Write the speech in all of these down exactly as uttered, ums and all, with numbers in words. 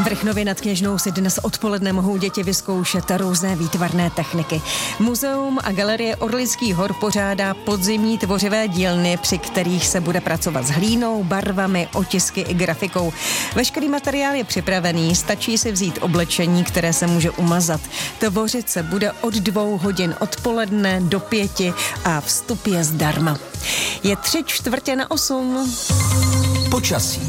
V Rychnově nad Kněžnou si dnes odpoledne mohou děti vyzkoušet různé výtvarné techniky. Muzeum a galerie Orlických hor pořádá podzimní tvořivé dílny, při kterých se bude pracovat s hlínou, barvami, otisky i grafikou. Veškerý materiál je připravený, stačí si vzít oblečení, které se může umazat. Tvořit se bude od dvou hodin odpoledne do pěti a vstup je zdarma. Je tři čtvrtě na osm. Počasí.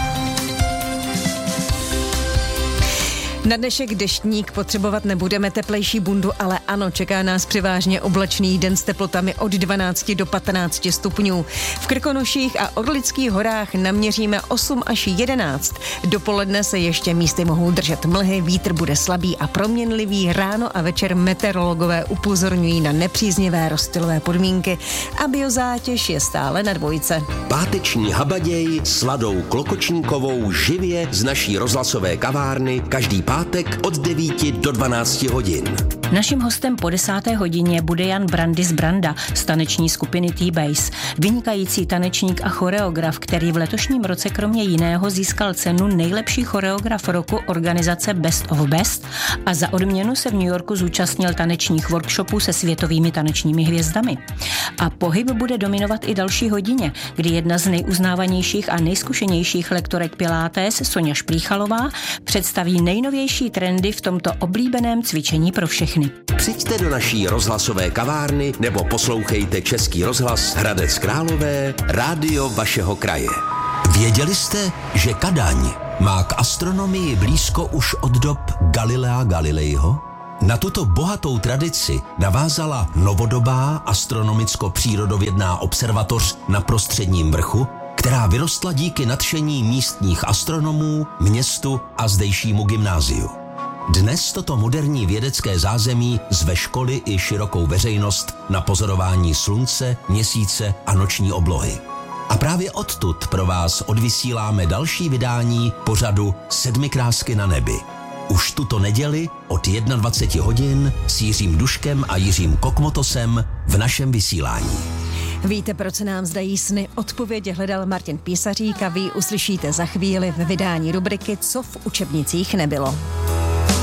Na dnešek deštník potřebovat nebudeme, teplejší bundu, ale ano, čeká nás převážně oblačný den s teplotami od dvanácti do patnácti stupňů. V Krkonoších a Orlických horách naměříme osm až jedenáct. Dopoledne se ještě místy mohou držet mlhy, vítr bude slabý a proměnlivý. Ráno a večer meteorologové upozorňují na nepříznivé rozptylové podmínky a biozátěž je stále na dvojce. Páteční habaděj s Ladou Klokočníkovou živě z naší rozhlasové kavárny každý pátek od devíti do dvanácti hodin. Naším hostem po desáté hodině bude Jan Brandis Branda z taneční skupiny T-Base. Vynikající tanečník a choreograf, který v letošním roce kromě jiného získal cenu nejlepší choreograf roku organizace Best of Best a za odměnu se v New Yorku zúčastnil tanečních workshopů se světovými tanečními hvězdami. A pohyb bude dominovat i další hodině, kdy jedna z nejuznávanějších a nejzkušenějších lektorek Pilates, Soňa Šplíchalová, představí nejnovější trendy v tomto oblíbeném cvičení pro všechny. Přijďte do naší rozhlasové kavárny nebo poslouchejte Český rozhlas Hradec Králové, rádio vašeho kraje. Věděli jste, že Kadaň má k astronomii blízko už od dob Galilea Galileiho? Na tuto bohatou tradici navázala novodobá astronomicko-přírodovědná observatoř na Prostředním vrchu, která vyrostla díky nadšení místních astronomů, městu a zdejšímu gymnáziu. Dnes toto moderní vědecké zázemí zve školy i širokou veřejnost na pozorování slunce, měsíce a noční oblohy. A právě odtud pro vás odvysíláme další vydání pořadu Sedmi krásky na nebi. Už tuto neděli od dvaceti jedna hodin s Jiřím Duškem a Jiřím Kokmotosem v našem vysílání. Víte, proč se nám zdají sny? Odpověď hledal Martin Písařík a vy uslyšíte za chvíli ve vydání rubriky Co v učebnicích nebylo.